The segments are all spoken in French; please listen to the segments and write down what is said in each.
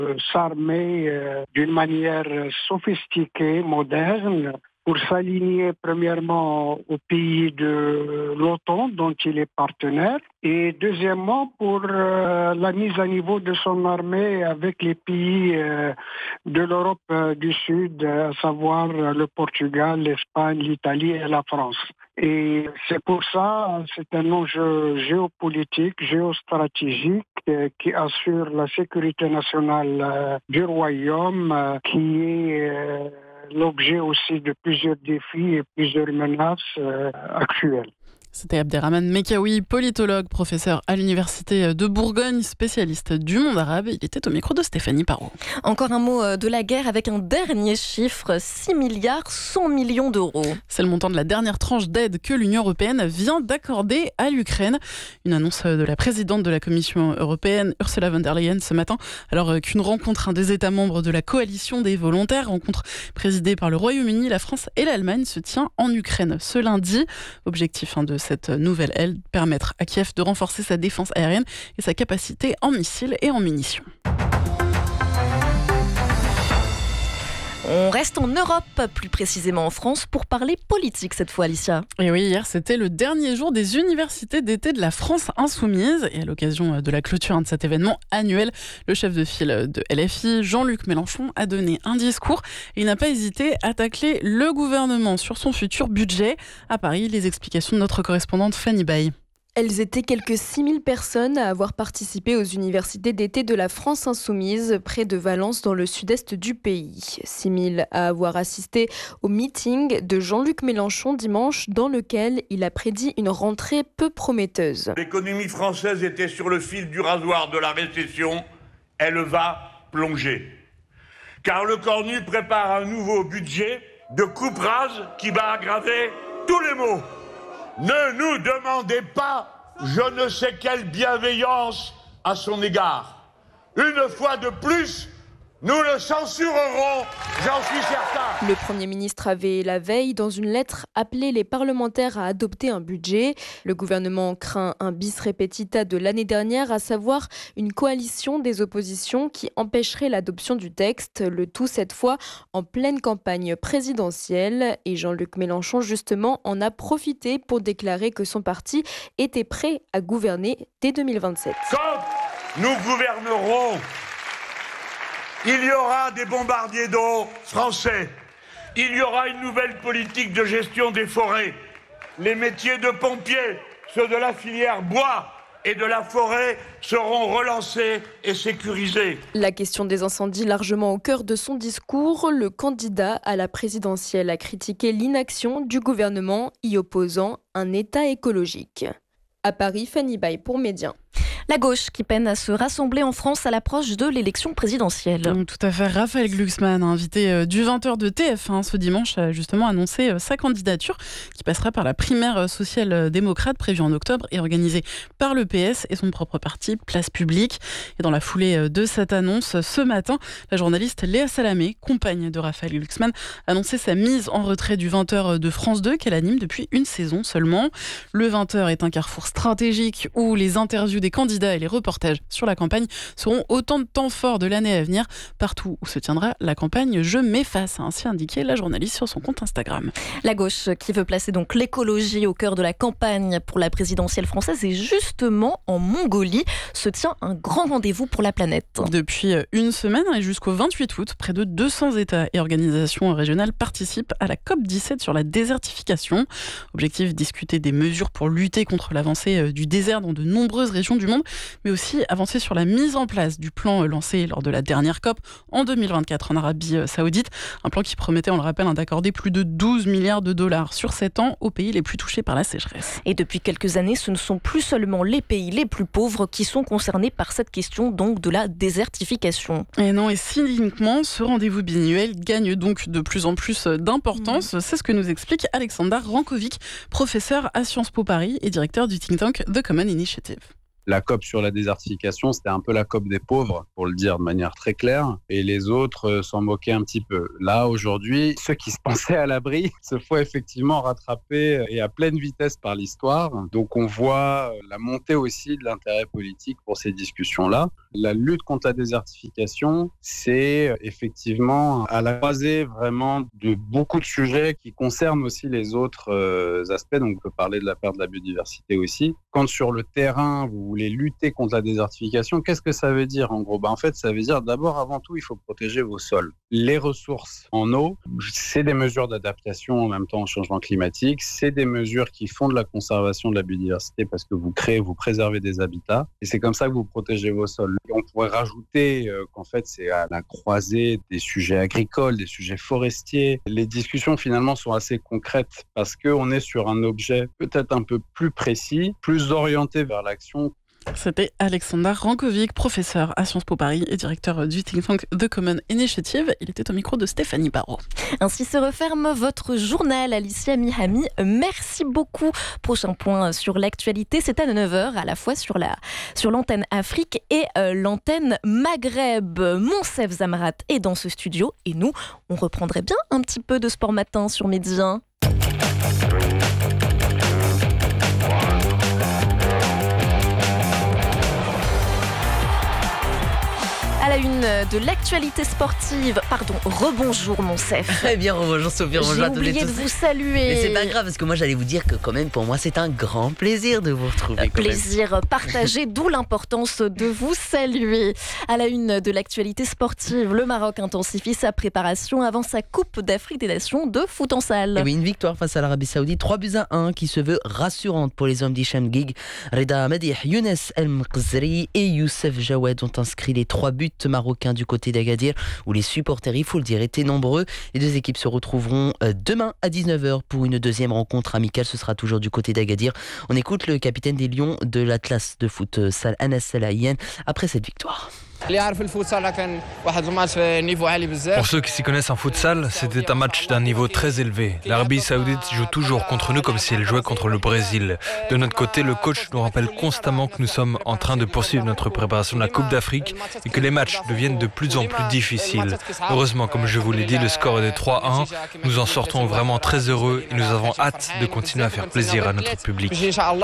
s'armer d'une manière sophistiquée, moderne, pour s'aligner premièrement aux pays de l'OTAN dont il est partenaire et deuxièmement pour la mise à niveau de son armée avec les pays de l'Europe du Sud, à savoir le Portugal, l'Espagne, l'Italie et la France. Et c'est pour ça, c'est un enjeu géopolitique, géostratégique qui assure la sécurité nationale du Royaume, qui est l'objet aussi de plusieurs défis et plusieurs menaces actuelles. C'était Abderrahmane Mekaoui, politologue, professeur à l'Université de Bourgogne, spécialiste du monde arabe. Il était au micro de Stéphanie Parot. Encore un mot de la guerre avec un dernier chiffre, 6 milliards 100 millions d'euros. C'est le montant de la dernière tranche d'aide que l'Union européenne vient d'accorder à l'Ukraine. Une annonce de la présidente de la Commission européenne, Ursula von der Leyen, ce matin, alors qu'une rencontre des États membres de la coalition des volontaires, rencontre présidée par le Royaume-Uni, la France et l'Allemagne, se tient en Ukraine ce lundi. Objectif de cette nouvelle aide, permettre à Kiev de renforcer sa défense aérienne et sa capacité en missiles et en munitions. On reste en Europe, plus précisément en France, pour parler politique cette fois, Alicia. Et oui, hier, c'était le dernier jour des universités d'été de la France insoumise. Et à l'occasion de la clôture de cet événement annuel, le chef de file de LFI, Jean-Luc Mélenchon, a donné un discours. Et il n'a pas hésité à tacler le gouvernement sur son futur budget. À Paris, les explications de notre correspondante Fanny Baye. Elles étaient quelques 6000 personnes à avoir participé aux universités d'été de la France insoumise, près de Valence, dans le sud-est du pays. 6000 à avoir assisté au meeting de Jean-Luc Mélenchon dimanche, dans lequel il a prédit une rentrée peu prometteuse. L'économie française était sur le fil du rasoir de la récession. Elle va plonger. Car le Cornu prépare un nouveau budget de coupe-rase qui va aggraver tous les maux. Ne nous demandez pas je ne sais quelle bienveillance à son égard. Une fois de plus, nous le censurerons, j'en suis certain. Le Premier ministre avait la veille, dans une lettre, appelé les parlementaires à adopter un budget. Le gouvernement craint un bis repetita de l'année dernière, à savoir une coalition des oppositions qui empêcherait l'adoption du texte, le tout cette fois en pleine campagne présidentielle. Et Jean-Luc Mélenchon, justement, en a profité pour déclarer que son parti était prêt à gouverner dès 2027. Quand nous gouvernerons, il y aura des bombardiers d'eau français. Il y aura une nouvelle politique de gestion des forêts. Les métiers de pompiers, ceux de la filière bois et de la forêt seront relancés et sécurisés. La question des incendies largement au cœur de son discours, le candidat à la présidentielle a critiqué l'inaction du gouvernement y opposant un État écologique. À Paris, Fanny Baye pour Média. La gauche qui peine à se rassembler en France à l'approche de l'élection présidentielle. Tout à fait. Raphaël Glucksmann, invité du 20h de TF1 ce dimanche, a justement annoncé sa candidature qui passera par la primaire social-démocrate prévue en octobre et organisée par le PS et son propre parti, Place Publique. Et dans la foulée de cette annonce, ce matin, la journaliste Léa Salamé, compagne de Raphaël Glucksmann, a annoncé sa mise en retrait du 20h de France 2 qu'elle anime depuis une saison seulement. Le 20h est un carrefour stratégique où les interviews des candidats et les reportages sur la campagne seront autant de temps forts de l'année à venir. Partout où se tiendra la campagne, je m'efface, a ainsi indiqué la journaliste sur son compte Instagram. La gauche qui veut placer donc l'écologie au cœur de la campagne pour la présidentielle française, et justement en Mongolie se tient un grand rendez-vous pour la planète. Depuis une semaine et jusqu'au 28 août, près de 200 États et organisations régionales participent à la COP17 sur la désertification. Objectif, discuter des mesures pour lutter contre l'avancée du désert dans de nombreuses régions du monde, mais aussi avancer sur la mise en place du plan lancé lors de la dernière COP en 2024 en Arabie Saoudite. Un plan qui promettait, on le rappelle, d'accorder plus de 12 milliards de dollars sur 7 ans aux pays les plus touchés par la sécheresse. Et depuis quelques années, ce ne sont plus seulement les pays les plus pauvres qui sont concernés par cette question donc de la désertification. Et non, et cyniquement, ce rendez-vous biannuel gagne donc de plus en plus d'importance. C'est ce que nous explique Alexander Rankovic, professeur à Sciences Po Paris et directeur du think tank The Common Initiative. La COP sur la désertification, c'était un peu la COP des pauvres, pour le dire de manière très claire, et les autres s'en moquaient un petit peu. Là, aujourd'hui, ceux qui se pensaient à l'abri se font effectivement rattraper et à pleine vitesse par l'histoire. Donc on voit la montée aussi de l'intérêt politique pour ces discussions-là. La lutte contre la désertification, c'est effectivement à la croisée vraiment de beaucoup de sujets qui concernent aussi les autres aspects. Donc on peut parler de la perte de la biodiversité aussi. Quand sur le terrain, vous voulez lutter contre la désertification, qu'est-ce que ça veut dire en gros ? En fait, ça veut dire d'abord, avant tout, il faut protéger vos sols. Les ressources en eau, c'est des mesures d'adaptation en même temps au changement climatique. C'est des mesures qui font de la conservation de la biodiversité parce que vous préservez des habitats. Et c'est comme ça que vous protégez vos sols. Et on pourrait rajouter qu'en fait, c'est à la croisée des sujets agricoles, des sujets forestiers. Les discussions finalement sont assez concrètes parce qu'on est sur un objet peut-être un peu plus précis, plus orienté vers l'action. C'était Alexander Rankovic, professeur à Sciences Po Paris et directeur du think tank The Common Initiative. Il était au micro de Stéphanie Barraud. Ainsi se referme votre journal, Alicia Mihami. Merci beaucoup. Prochain point sur l'actualité, c'est à 9h, à la fois sur l'antenne Afrique et l'antenne Maghreb. Monsef Zamrat est dans ce studio et nous, on reprendrait bien un petit peu de sport matin sur Midi 1. À la une de l'actualité sportive, rebonjour Monsef. Très bien, bonjour Sophie, bonjour à tous. J'ai oublié de vous saluer. Mais c'est pas grave parce que moi j'allais vous dire que quand même pour moi c'est un grand plaisir de vous retrouver. Plaisir partagé, d'où l'importance de vous saluer. À la une de l'actualité sportive, le Maroc intensifie sa préparation avant sa Coupe d'Afrique des Nations de foot en salle. Et oui, une victoire face à l'Arabie Saoudite, 3-1 qui se veut rassurante pour les hommes d'Hicham Guig. Reda Madih, Younes El Mqzri et Youssef Jawed ont inscrit les 3 buts marocains du côté d'Agadir où les supporters, il faut le dire, étaient nombreux. Les deux équipes se retrouveront demain à 19h pour une deuxième rencontre amicale. Ce sera toujours du côté d'Agadir. On écoute le capitaine des Lions de l'Atlas de foot Sal Anas Salahian après cette victoire. Pour ceux qui s'y connaissent en futsal, c'était un match d'un niveau très élevé. L'Arabie Saoudite joue toujours contre nous comme si elle jouait contre le Brésil. De notre côté, le coach nous rappelle constamment que nous sommes en train de poursuivre notre préparation de la Coupe d'Afrique et que les matchs deviennent de plus en plus difficiles. Heureusement, comme je vous l'ai dit, le score est de 3-1. Nous en sortons vraiment très heureux et nous avons hâte de continuer à faire plaisir à notre public.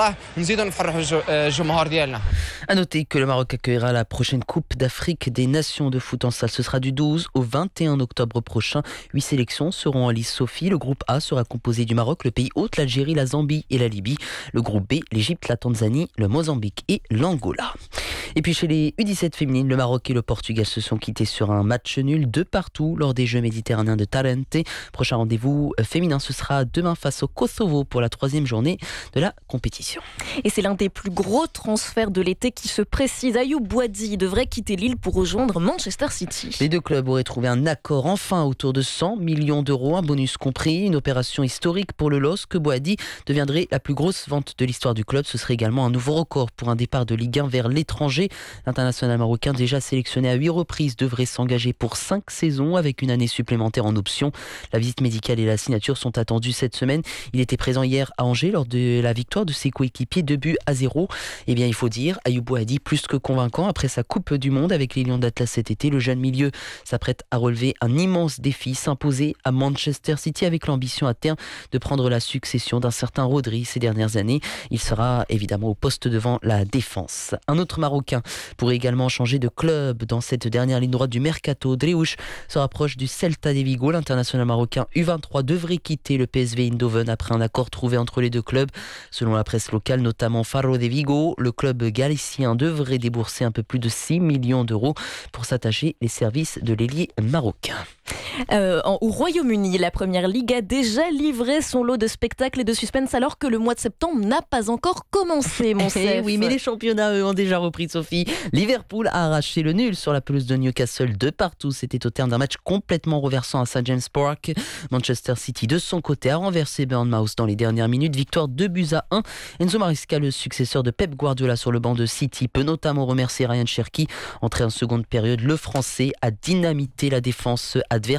À noter que le Maroc accueillera la prochaine Coupe d'Afrique des Nations de foot en salle. Ce sera du 12 au 21 octobre prochain. 8 sélections seront en lice, Sophie. Le groupe A sera composé du Maroc, le pays hôte, l'Algérie, la Zambie et la Libye. Le groupe B, l'Égypte, la Tanzanie, le Mozambique et l'Angola. Et puis chez les U17 féminines, le Maroc et le Portugal se sont quittés sur un match nul 2-2 lors des Jeux méditerranéens de Tarente. Prochain rendez-vous féminin, ce sera demain face au Kosovo pour la 3e journée de la compétition. Et c'est l'un des plus gros transferts de l'été qui se précise. Ayoub Boadi devrait quitter Lille pour rejoindre Manchester City. Les deux clubs auraient trouvé un accord enfin autour de 100 millions d'euros, un bonus compris, une opération historique pour le LOSC. Boadi deviendrait la plus grosse vente de l'histoire du club. Ce serait également un nouveau record pour un départ de Ligue 1 vers l'étranger. L'international marocain, déjà sélectionné à 8 reprises, devrait s'engager pour 5 saisons avec une année supplémentaire en option. La visite médicale et la signature sont attendues cette semaine. Il était présent hier à Angers lors de la victoire de ses coéquipiers 2-0. Eh bien, il faut dire, Ayoub Boadi plus que convaincant après sa Coupe du Monde avec les Lions d'Atlas cet été. Le jeune milieu s'apprête à relever un immense défi, s'imposer à Manchester City avec l'ambition à terme de prendre la succession d'un certain Rodri ces dernières années. Il sera évidemment au poste devant la défense. Un autre Marocain pourrait également changer de club dans cette dernière ligne droite du mercato. Driouche se rapproche du Celta de Vigo. L'international marocain U23 devrait quitter le PSV Eindhoven après un accord trouvé entre les deux clubs. Selon la presse locale, notamment Faro de Vigo, le club galicien devrait débourser un peu plus de 6 millions d'euros pour s'attacher les services de l'ailier marocain. Au Royaume-Uni, la Première Ligue a déjà livré son lot de spectacles et de suspense alors que le mois de septembre n'a pas encore commencé, mon chef. Oui, mais les championnats, eux, ont déjà repris, Sophie. Liverpool a arraché le nul sur la pelouse de Newcastle 2-2. C'était au terme d'un match complètement renversant à St James Park. Manchester City, de son côté, a renversé Bournemouth dans les dernières minutes. Victoire 2-1. Enzo Maresca, le successeur de Pep Guardiola sur le banc de City, peut notamment remercier Ryan Cherki. Entré en seconde période, le Français a dynamité la défense adverse.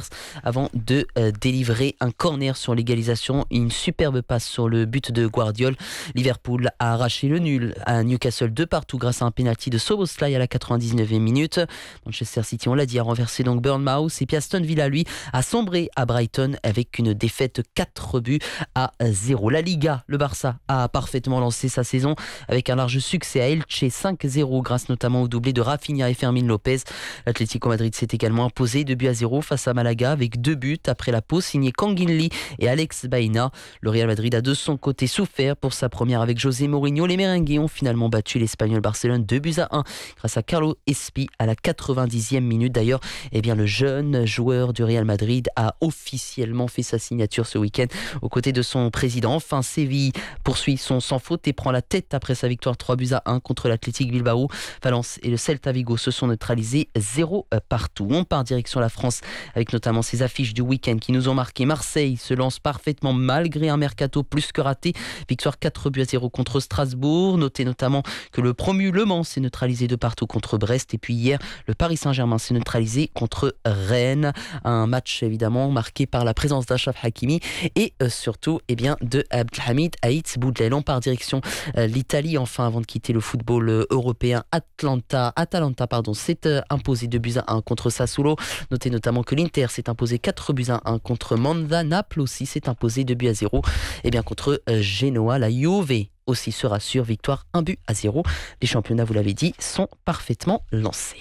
avant de délivrer un corner sur l'égalisation. Une superbe passe sur le but de Guardiola. Liverpool a arraché le nul à Newcastle 2-2 grâce à un pénalty de Szoboszlai à la 99e minute. Manchester City, on l'a dit, a renversé donc Bournemouth, et puis Aston Villa, lui, a sombré à Brighton avec une défaite 4-0. La Liga, le Barça a parfaitement lancé sa saison avec un large succès à Elche 5-0 grâce notamment au doublé de Rafinha et Fermín López. L'Atlético Madrid s'est également imposé 2-0 face à Malaga avec 2 buts après la pause signés Kang In Lee et Alex Baena. Le Real Madrid a de son côté souffert pour sa première avec José Mourinho. Les merengues ont finalement battu l'Espagnol Barcelone 2-1 grâce à Carlo Espi à la 90e minute. D'ailleurs, le jeune joueur du Real Madrid a officiellement fait sa signature ce week-end aux côtés de son président. Enfin, Séville poursuit son sans faute et prend la tête après sa victoire 3-1 contre l'Athletic Bilbao. Valence et le Celta Vigo se sont neutralisés 0-0. On part direction la France avec notamment ces affiches du week-end qui nous ont marqué. Marseille se lance parfaitement malgré un mercato plus que raté. Victoire 4-0 contre Strasbourg. Notez notamment que le promu Le Mans s'est neutralisé 2-2 contre Brest. Et puis hier, le Paris Saint-Germain s'est neutralisé contre Rennes. Un match évidemment marqué par la présence d'Achraf Hakimi et surtout de Abdelhamid Aït Boudlel. On part direction l'Italie enfin avant de quitter le football européen. Atalanta s'est imposé 2-1 contre Sassuolo. Notez notamment que l'Inter s'est imposé 4-1 contre Monza. Naples aussi s'est imposé 2-0 contre Genoa. La Juve aussi se rassure, victoire 1-0. Les championnats, vous l'avez dit, sont parfaitement lancés.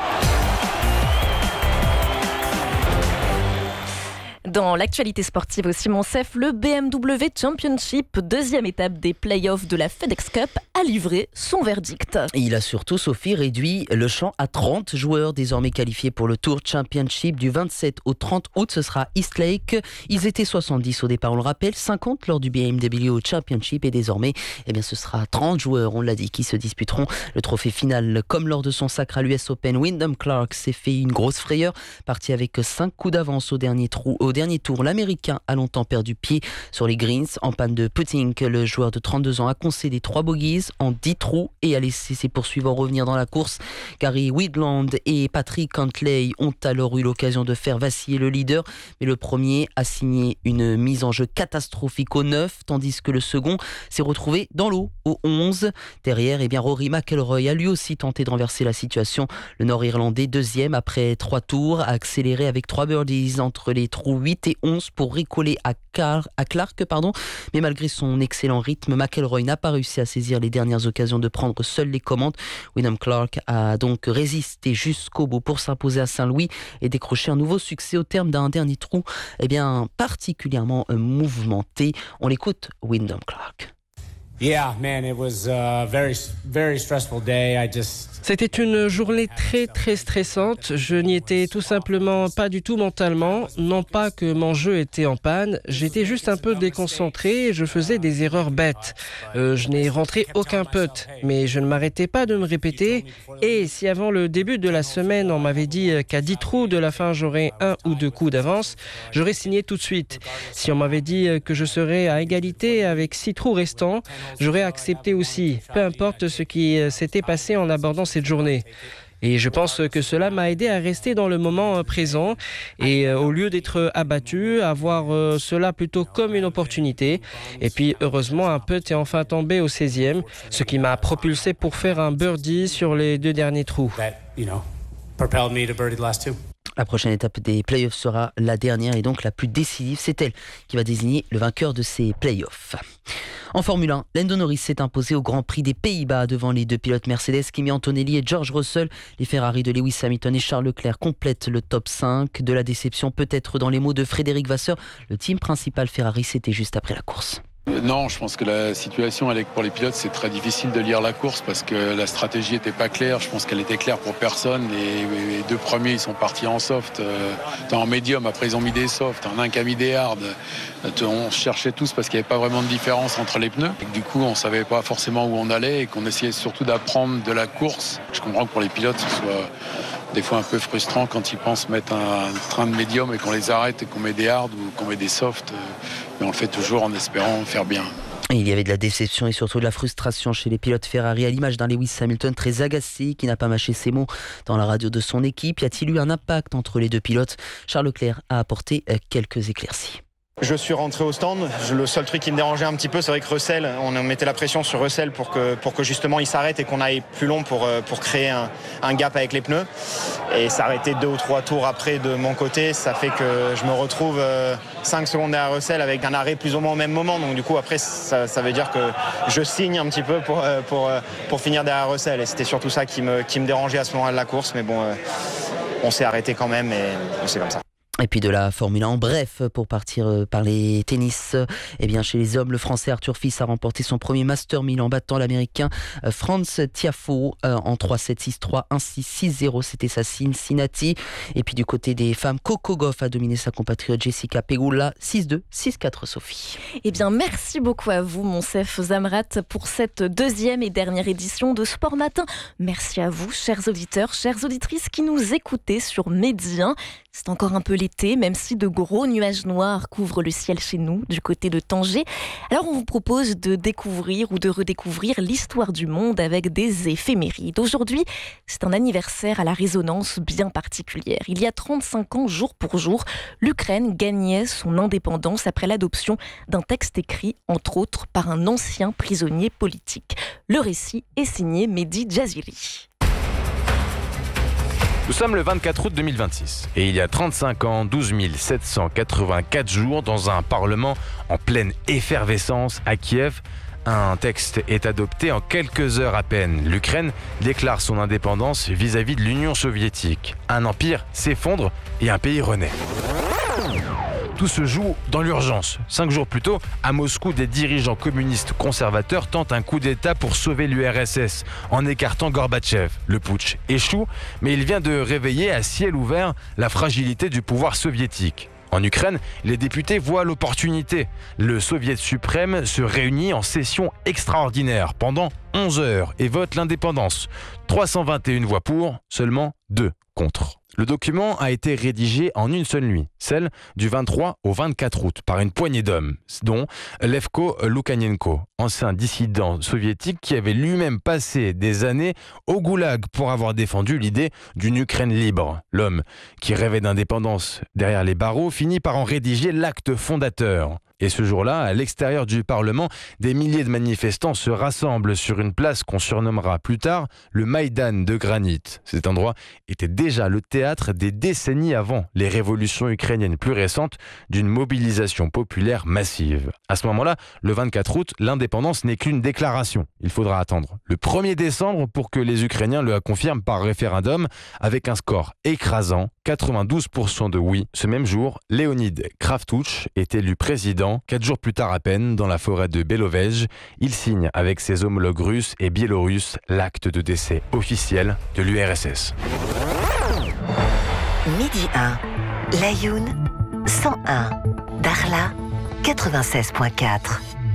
Dans l'actualité sportive aussi, Monsef, le BMW Championship, deuxième étape des playoffs de la FedEx Cup, a livré son verdict. Il a surtout, Sophie, réduit le champ à 30 joueurs désormais qualifiés pour le Tour Championship du 27 au 30 août. Ce sera Eastlake. Ils étaient 70 au départ, on le rappelle, 50 lors du BMW Championship et désormais, ce sera 30 joueurs, on l'a dit, qui se disputeront le trophée final. Comme lors de son sacre à l'US Open, Wyndham Clark s'est fait une grosse frayeur, parti avec 5 coups d'avance au dernier tour, l'Américain a longtemps perdu pied sur les greens. En panne de putting, le joueur de 32 ans a concédé 3 bogeys en 10 trous et a laissé ses poursuivants revenir dans la course. Gary Widland et Patrick Cantley ont alors eu l'occasion de faire vaciller le leader, mais le premier a signé une mise en jeu catastrophique au 9, tandis que le second s'est retrouvé dans l'eau au 11. Derrière, Rory McIlroy a lui aussi tenté de renverser la situation. Le Nord-Irlandais, deuxième après 3 tours, a accéléré avec 3 birdies entre les trous 8 et 11 pour récoller à Clark. Mais malgré son excellent rythme, McIlroy n'a pas réussi à saisir les dernières occasions de prendre seul les commandes. Wyndham Clark a donc résisté jusqu'au bout pour s'imposer à Saint-Louis et décrocher un nouveau succès au terme d'un dernier trou particulièrement mouvementé. On l'écoute, Wyndham Clark. C'était une journée très très stressante. Je n'y étais tout simplement pas du tout mentalement. Non pas que mon jeu était en panne, j'étais juste un peu déconcentré et je faisais des erreurs bêtes. Je n'ai rentré aucun putt, mais je ne m'arrêtais pas de me répéter. Et si avant le début de la semaine, on m'avait dit qu'à 10 trous de la fin, j'aurais 1 ou 2 coups d'avance, j'aurais signé tout de suite. Si on m'avait dit que je serais à égalité avec 6 trous restants, j'aurais accepté aussi, peu importe ce qui s'était passé en abordant cette journée. Et je pense que cela m'a aidé à rester dans le moment présent et au lieu d'être abattu, à voir cela plutôt comme une opportunité. Et puis heureusement, un putt est enfin tombé au 16e, ce qui m'a propulsé pour faire un birdie sur les 2 derniers trous. La prochaine étape des playoffs sera la dernière et donc la plus décisive. C'est elle qui va désigner le vainqueur de ces playoffs. En Formule 1, Lando Norris s'est imposé au Grand Prix des Pays-Bas devant les 2 pilotes Mercedes, Kimi Antonelli et George Russell. Les Ferrari de Lewis Hamilton et Charles Leclerc complètent le top 5. De la déception peut-être dans les mots de Frédéric Vasseur. Le team principal Ferrari, c'était juste après la course. Non, je pense que la situation pour les pilotes, c'est très difficile de lire la course parce que la stratégie n'était pas claire. Je pense qu'elle était claire pour personne. Les 2 premiers, ils sont partis en soft, en médium. Après, ils ont mis des softs. Un qui a mis des hard. On cherchait tous parce qu'il n'y avait pas vraiment de différence entre les pneus. Et du coup, on ne savait pas forcément où on allait et qu'on essayait surtout d'apprendre de la course. Je comprends que pour les pilotes, ce soit des fois un peu frustrant quand ils pensent mettre un train de médium et qu'on les arrête et qu'on met des hard ou qu'on met des softs. Mais on le fait toujours en espérant faire bien. Et il y avait de la déception et surtout de la frustration chez les pilotes Ferrari, à l'image d'un Lewis Hamilton très agacé qui n'a pas mâché ses mots dans la radio de son équipe. Y a-t-il eu un impact entre les deux pilotes ? Charles Leclerc a apporté quelques éclaircies. Je suis rentré au stand. Le seul truc qui me dérangeait un petit peu, c'est vrai que Russell, on mettait la pression sur Russell pour que justement il s'arrête et qu'on aille plus long pour créer un gap avec les pneus. Et s'arrêter 2 ou 3 tours après de mon côté, ça fait que je me retrouve 5 secondes derrière Russell avec un arrêt plus ou moins au même moment. Donc du coup après ça veut dire que je signe un petit peu pour finir derrière Russell. Et c'était surtout ça qui me dérangeait à ce moment-là de la course. Mais bon, on s'est arrêté quand même et c'est comme ça. Et puis de la Formule 1, bref, pour partir parler tennis, eh bien chez les hommes, le Français Arthur Fils a remporté son premier Master 1000 en battant l'Américain Franz Tiafoe en 3-7, 6-3, 1-6, 6-0, c'était sa Cincinnati. Et puis du côté des femmes, Coco Gauff a dominé sa compatriote Jessica Pegula, 6-2, 6-4 Sophie. Eh bien merci beaucoup à vous Monsef Zamrat pour cette 2e et dernière édition de Sport Matin. Merci à vous chers auditeurs, chères auditrices qui nous écoutez sur Medi 1. C'est encore un peu l'été, même si de gros nuages noirs couvrent le ciel chez nous, du côté de Tanger. Alors on vous propose de découvrir ou de redécouvrir l'histoire du monde avec des éphémérides. Aujourd'hui, c'est un anniversaire à la résonance bien particulière. Il y a 35 ans, jour pour jour, l'Ukraine gagnait son indépendance après l'adoption d'un texte écrit, entre autres, par un ancien prisonnier politique. Le récit est signé Mehdi Jaziri. Nous sommes le 24 août 2026 et il y a 35 ans, 12 784 jours dans un parlement en pleine effervescence à Kiev, un texte est adopté en quelques heures à peine. L'Ukraine déclare son indépendance vis-à-vis de l'Union soviétique. Un empire s'effondre et un pays renaît. Tout se joue dans l'urgence. 5 jours plus tôt, à Moscou, des dirigeants communistes conservateurs tentent un coup d'État pour sauver l'URSS en écartant Gorbatchev. Le putsch échoue, mais il vient de réveiller à ciel ouvert la fragilité du pouvoir soviétique. En Ukraine, les députés voient l'opportunité. Le Soviet suprême se réunit en session extraordinaire pendant 11 heures et vote l'indépendance. 321 voix pour, seulement 2 contre. Le document a été rédigé en une seule nuit, celle du 23 au 24 août, par une poignée d'hommes, dont Levko Loukhanenko, ancien dissident soviétique qui avait lui-même passé des années au goulag pour avoir défendu l'idée d'une Ukraine libre. L'homme qui rêvait d'indépendance derrière les barreaux finit par en rédiger l'acte fondateur. Et ce jour-là, à l'extérieur du Parlement, des milliers de manifestants se rassemblent sur une place qu'on surnommera plus tard le Maïdan de granit. Cet endroit était déjà le théâtre des décennies avant les révolutions ukrainiennes plus récentes d'une mobilisation populaire massive. À ce moment-là, le 24 août, l'indépendance n'est qu'une déclaration. Il faudra attendre le 1er décembre pour que les Ukrainiens le confirment par référendum avec un score écrasant, 92% de oui. Ce même jour, Leonid Kravtouch est élu président. 4 jours plus tard à peine, dans la forêt de Belovej, il signe avec ses homologues russes et biélorusses l'acte de décès officiel de l'URSS. Midi 1, Layoun 101, Darla 96.4.